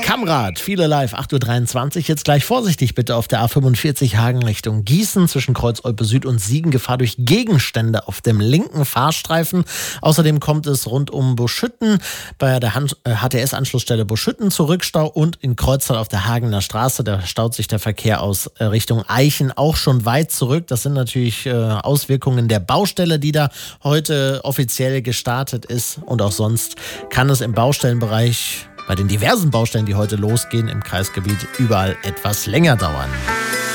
Kamrad, viele live, 8.23 Uhr. Jetzt gleich vorsichtig bitte auf der A45 Hagen Richtung Gießen zwischen Kreuz-Olpe Süd und Siegen. Gefahr durch Gegenstände auf dem linken Fahrstreifen. Außerdem kommt es rund um Buschütten bei der HTS-Anschlussstelle Buschütten zu Rückstau und in Kreuztal auf der Hagener Straße. Da staut sich der Verkehr aus Richtung Eichen auch schon weit zurück. Das sind natürlich Auswirkungen der Baustelle, die da heute offiziell gestartet ist. Und auch sonst kann es im Baustellenbereich bei den diversen Baustellen, die heute losgehen im Kreisgebiet, überall etwas länger dauern.